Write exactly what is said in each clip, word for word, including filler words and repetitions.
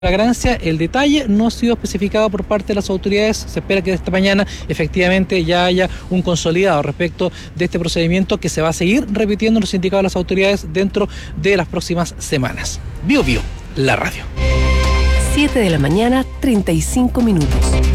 flagrancia. El detalle no ha sido especificado por parte de las autoridades. Se espera que esta mañana efectivamente ya haya un consolidado respecto de este procedimiento que se va a seguir repitiendo los indicados de las autoridades dentro de las próximas semanas. Bio Bio, la radio. siete de la mañana, treinta y cinco minutos.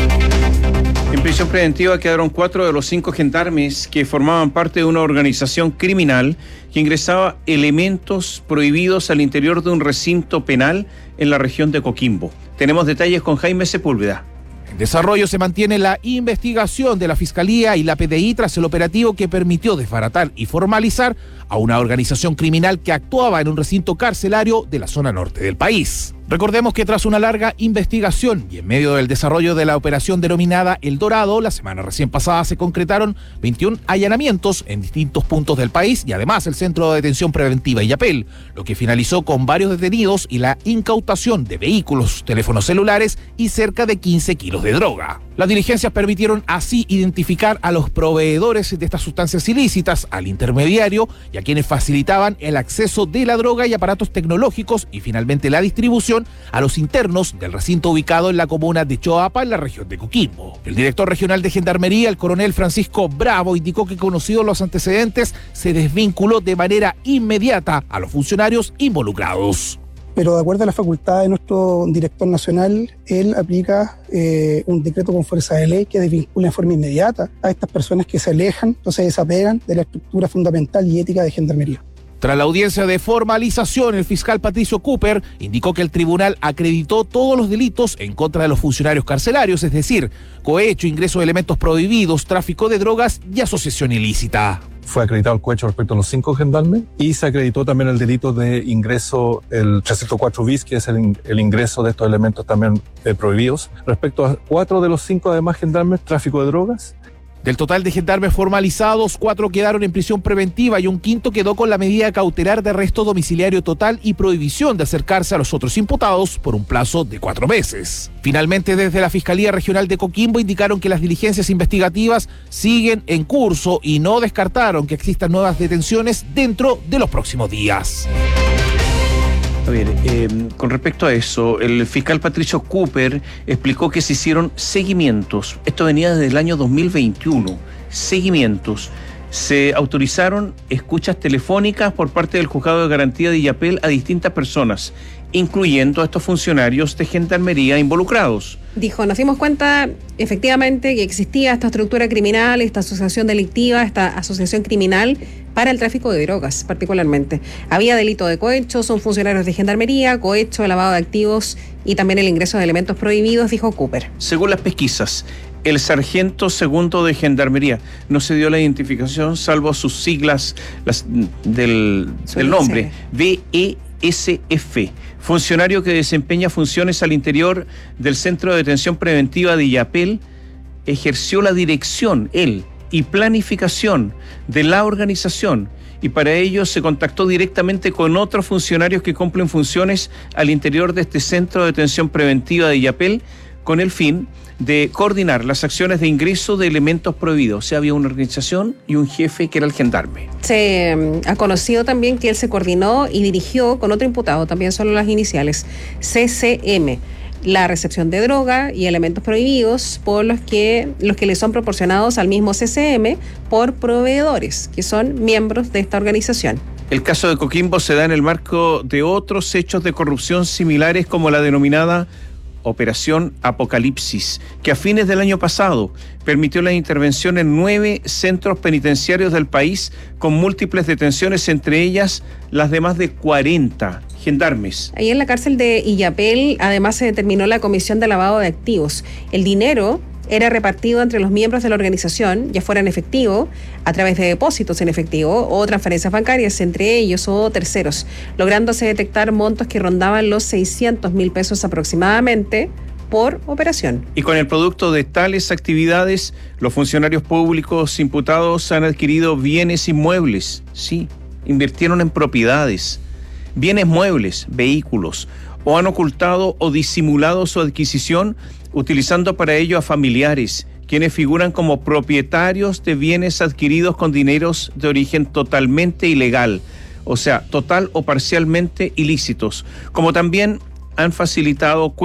En prisión preventiva quedaron cuatro de los cinco gendarmes que formaban parte de una organización criminal que ingresaba elementos prohibidos al interior de un recinto penal en la región de Coquimbo. Tenemos detalles con Jaime Sepúlveda. En desarrollo se mantiene la investigación de la Fiscalía y la P D I tras el operativo que permitió desbaratar y formalizar a una organización criminal que actuaba en un recinto carcelario de la zona norte del país. Recordemos que tras una larga investigación y en medio del desarrollo de la operación denominada El Dorado, la semana recién pasada se concretaron veintiún allanamientos en distintos puntos del país y además el Centro de Detención Preventiva Illapel, lo que finalizó con varios detenidos y la incautación de vehículos, teléfonos celulares y cerca de quince kilos de droga. Las diligencias permitieron así identificar a los proveedores de estas sustancias ilícitas, al intermediario y a quienes facilitaban el acceso de la droga y aparatos tecnológicos y finalmente la distribución a los internos del recinto ubicado en la comuna de Choapa, en la región de Coquimbo. El director regional de Gendarmería, el coronel Francisco Bravo, indicó que conocidos los antecedentes, se desvinculó de manera inmediata a los funcionarios involucrados. Pero de acuerdo a la facultad de nuestro director nacional, él aplica eh, un decreto con fuerza de ley que desvincula en forma inmediata a estas personas que se alejan o se desapegan de la estructura fundamental y ética de Gendarmería. Tras la audiencia de formalización, el fiscal Patricio Cooper indicó que el tribunal acreditó todos los delitos en contra de los funcionarios carcelarios, es decir, cohecho, ingreso de elementos prohibidos, tráfico de drogas y asociación ilícita. Fue acreditado el cohecho respecto a los cinco gendarmes y se acreditó también el delito de ingreso, el trescientos cuatro bis, que es el, el ingreso de estos elementos también eh, prohibidos. Respecto a cuatro de los cinco además gendarmes, tráfico de drogas. Del total de gendarmes formalizados, cuatro quedaron en prisión preventiva y un quinto quedó con la medida cautelar de arresto domiciliario total y prohibición de acercarse a los otros imputados por un plazo de cuatro meses. Finalmente, desde la Fiscalía Regional de Coquimbo indicaron que las diligencias investigativas siguen en curso y no descartaron que existan nuevas detenciones dentro de los próximos días. A ver, eh, con respecto a eso, el fiscal Patricio Cooper explicó que se hicieron seguimientos. Esto venía desde el año dos mil veintiuno. Seguimientos. Se autorizaron escuchas telefónicas por parte del Juzgado de Garantía de Illapel a distintas personas, incluyendo a estos funcionarios de Gendarmería involucrados. Dijo, nos dimos cuenta efectivamente que existía esta estructura criminal, esta asociación delictiva, esta asociación criminal para el tráfico de drogas particularmente. Había delito de cohecho, son funcionarios de Gendarmería, cohecho, lavado de activos y también el ingreso de elementos prohibidos, dijo Cooper. Según las pesquisas, el sargento segundo de Gendarmería no se dio la identificación salvo sus siglas las, del, del nombre, V E S F, funcionario que desempeña funciones al interior del Centro de Detención Preventiva de Illapel, ejerció la dirección, él, y planificación de la organización, y para ello se contactó directamente con otros funcionarios que cumplen funciones al interior de este Centro de Detención Preventiva de Illapel con el fin de coordinar las acciones de ingreso de elementos prohibidos. O sea, había una organización y un jefe que era el gendarme. Se um, ha conocido también que él se coordinó y dirigió con otro imputado, también solo las iniciales, C C M, la recepción de droga y elementos prohibidos por los que, los que le son proporcionados al mismo C C M por proveedores, que son miembros de esta organización. El caso de Coquimbo se da en el marco de otros hechos de corrupción similares como la denominada Operación Apocalipsis, que a fines del año pasado permitió la intervención en nueve centros penitenciarios del país con múltiples detenciones, entre ellas las de más de cuarenta gendarmes. Ahí en la cárcel de Illapel además se determinó la comisión de lavado de activos. El dinero era repartido entre los miembros de la organización, ya fuera en efectivo, a través de depósitos en efectivo o transferencias bancarias entre ellos o terceros, lográndose detectar montos que rondaban los seiscientos mil pesos aproximadamente por operación. Y con el producto de tales actividades, los funcionarios públicos imputados han adquirido bienes inmuebles, sí, invirtieron en propiedades, bienes muebles, vehículos, o han ocultado o disimulado su adquisición utilizando para ello a familiares, quienes figuran como propietarios de bienes adquiridos con dineros de origen totalmente ilegal, o sea, total o parcialmente ilícitos, como también han facilitado